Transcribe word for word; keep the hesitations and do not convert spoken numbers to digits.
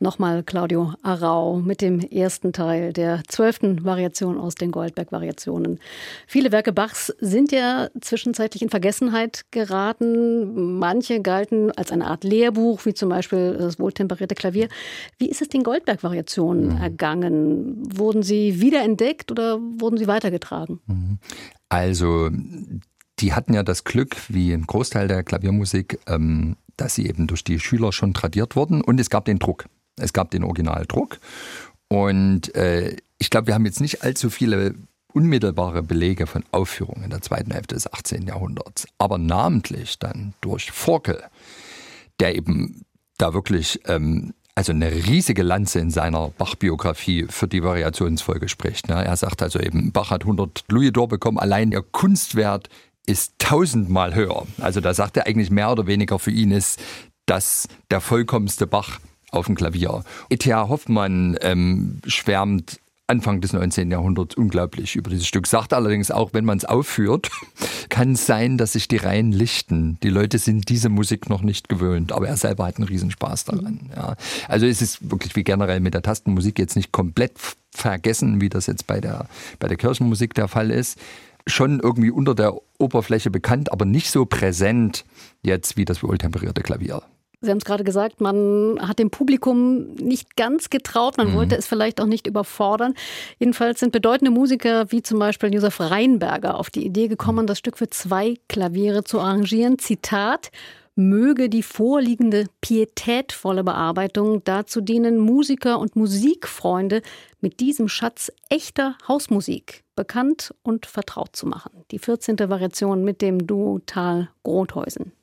Nochmal Claudio Arrau mit dem ersten Teil der zwölften Variation aus den Goldberg-Variationen. Viele Werke Bachs sind ja zwischenzeitlich in Vergessenheit geraten. Manche galten als eine Art Lehrbuch, wie zum Beispiel das wohltemperierte Klavier. Wie ist es den Goldberg-Variationen ergangen? Wurden sie wiederentdeckt oder wurden sie weitergetragen? Also, die hatten ja das Glück, wie ein Großteil der Klaviermusik, ähm, dass sie eben durch die Schüler schon tradiert wurden. Und es gab den Druck. Es gab den Originaldruck. Und äh, ich glaube, wir haben jetzt nicht allzu viele unmittelbare Belege von Aufführungen in der zweiten Hälfte des achtzehnten Jahrhunderts. Aber namentlich dann durch Forkel, der eben da wirklich ähm, also eine riesige Lanze in seiner Bach-Biografie für die Variationsfolge spricht. Ne? Er sagt also eben, Bach hat hundert Louis-d'Or bekommen, allein ihr Kunstwert ist tausendmal höher. Also da sagt er eigentlich mehr oder weniger, für ihn ist das der vollkommenste Bach auf dem Klavier. E T H Hoffmann ähm, schwärmt Anfang des neunzehnten Jahrhunderts unglaublich über dieses Stück. Sagt allerdings auch, wenn man es aufführt, kann es sein, dass sich die Reihen lichten. Die Leute sind diese Musik noch nicht gewöhnt, aber er selber hat einen Riesenspaß daran. Ja. Also es ist wirklich wie generell mit der Tastenmusik jetzt nicht komplett vergessen, wie das jetzt bei der, bei der Kirchenmusik der Fall ist. Schon irgendwie unter der Oberfläche bekannt, aber nicht so präsent jetzt wie das wohltemperierte Klavier. Sie haben es gerade gesagt, man hat dem Publikum nicht ganz getraut, man mhm. wollte es vielleicht auch nicht überfordern. Jedenfalls sind bedeutende Musiker wie zum Beispiel Josef Rheinberger auf die Idee gekommen, das Stück für zwei Klaviere zu arrangieren. Zitat: Möge die vorliegende pietätvolle Bearbeitung dazu dienen, Musiker und Musikfreunde mit diesem Schatz echter Hausmusik bekannt und vertraut zu machen. Die vierzehnte Variation mit dem Duo Thal-Grothuysen.